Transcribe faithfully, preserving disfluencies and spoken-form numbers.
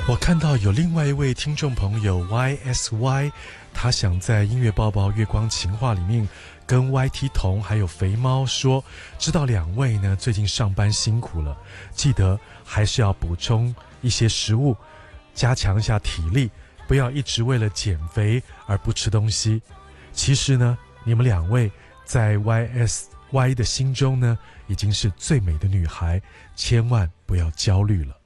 我看到有另外一位听众朋友 Y S Y， 他想在音乐抱抱月光情话里面跟 Y T 童还有肥猫说，知道两位呢最近上班辛苦了，记得还是要补充一些食物，加强一下体力，不要一直为了减肥而不吃东西。其实呢，你们两位在 Y S Y 的心中呢已经是最美的女孩，千万不要焦虑了。